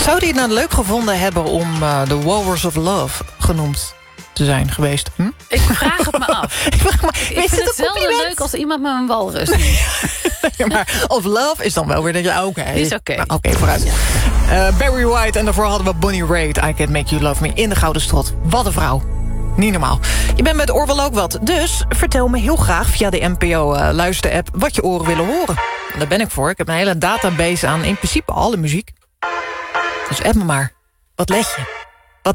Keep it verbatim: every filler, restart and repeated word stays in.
Zou die het nou leuk gevonden hebben om uh, The Walrus of Love genoemd te zijn geweest? Hm? Ik vraag het me af. ik vraag me, ik vind het, het zelden leuk als iemand me een walrus noemt. ja, maar of Love is dan wel weer dat je... Oké, okay. Is oké. Okay. Nou, oké, okay, vooruit. Uh, Barry White en daarvoor hadden we Bonnie Raitt. I Can't Make You Love Me in de Gouden Strot. Wat een vrouw. Niet normaal. Je bent met Oorwel ook wat. Dus vertel me heel graag via de N P O-luisterapp... Uh, wat je oren willen horen. En daar ben ik voor. Ik heb een hele database aan in principe alle muziek. Dus app me maar. Wat let je?